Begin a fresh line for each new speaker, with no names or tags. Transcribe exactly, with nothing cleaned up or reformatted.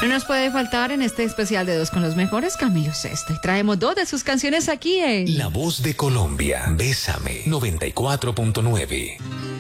No nos puede faltar en este especial de Dos con los Mejores, Camilo Sesto. Y traemos dos de sus canciones aquí en
La Voz de Colombia, Bésame, noventa y cuatro punto nueve.